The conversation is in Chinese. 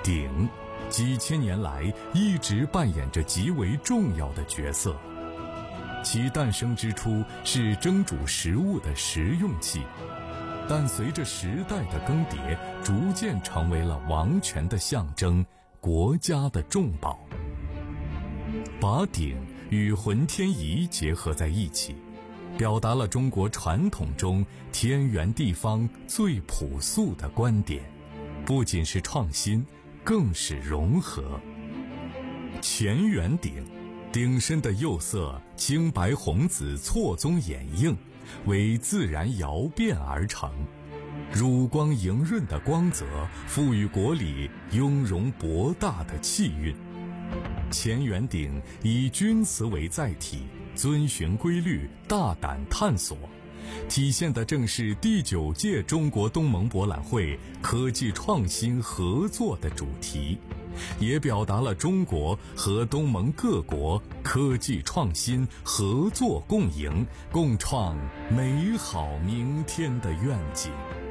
鼎几千年来一直扮演着极为重要的角色。其诞生之初是蒸煮食物的食用器，但随着时代的更迭，逐渐成为了王权的象征，国家的重宝。把鼎与浑天仪结合在一起，表达了中国传统中天圆地方最朴素的观点，不仅是创新，更是融合。乾元鼎，鼎身的釉色青白红紫错综掩映，为自然窑变而成，乳光莹润的光泽赋予国礼雍容博大的气韵。乾元鼎以钧瓷为载体，遵循规律，大胆探索，体现的正是第9届中国东盟博览会科技创新合作的主题，也表达了中国和东盟各国科技创新合作共赢，共创美好明天的愿景。